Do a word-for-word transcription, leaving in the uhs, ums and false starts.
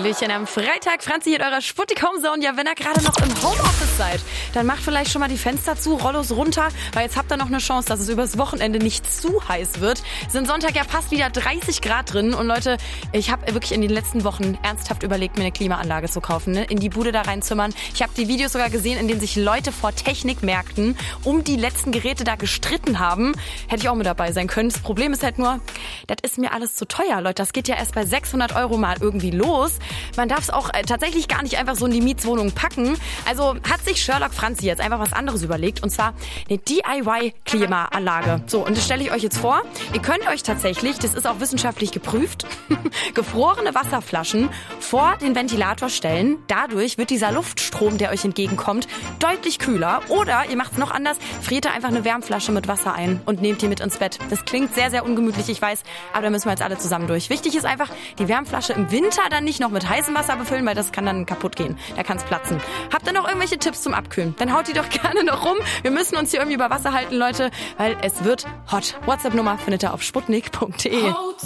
Hallöchen am Freitag. Franzi hier in eurer Sputnik-Home-Zone. Ja, wenn ihr gerade noch im Homeoffice seid, dann macht vielleicht schon mal die Fenster zu, Rollos runter, weil jetzt habt ihr noch eine Chance, dass es übers Wochenende nicht zu heiß wird. Es sind Sonntag ja fast wieder dreißig Grad drin und Leute, ich habe wirklich in den letzten Wochen ernsthaft überlegt, mir eine Klimaanlage zu kaufen, ne? In die Bude da reinzimmern. Ich habe die Videos sogar gesehen, in denen sich Leute vor Technikmärkten um die letzten Geräte da gestritten haben. Hätte ich auch mit dabei sein können. Das Problem ist halt nur, das ist mir alles zu teuer, Leute. Das geht ja erst bei sechshundert Euro mal irgendwie los. Man darf es auch äh, tatsächlich gar nicht einfach so in die Mietswohnung packen. Also hat sich Sherlock Franzi jetzt einfach was anderes überlegt. Und zwar eine D I Y-Klimaanlage. So, und das stelle ich euch jetzt vor. Ihr könnt euch tatsächlich, das ist auch wissenschaftlich geprüft, gefrorene Wasserflaschen vor den Ventilator stellen. Dadurch wird dieser Luftstrom, der euch entgegenkommt, deutlich kühler. Oder ihr macht es noch anders, friert da einfach eine Wärmflasche mit Wasser ein und nehmt die mit ins Bett. Das klingt sehr, sehr ungemütlich, ich weiß, aber da müssen wir jetzt alle zusammen durch. Wichtig ist einfach, die Wärmflasche im Winter dann nicht noch mit heißem Wasser befüllen, weil das kann dann kaputt gehen. Da kann es platzen. Habt ihr noch irgendwelche Tipps zum Abkühlen? Dann haut die doch gerne noch rum. Wir müssen uns hier irgendwie über Wasser halten, Leute, weil es wird hot. WhatsApp-Nummer findet ihr auf sputnik punkt de.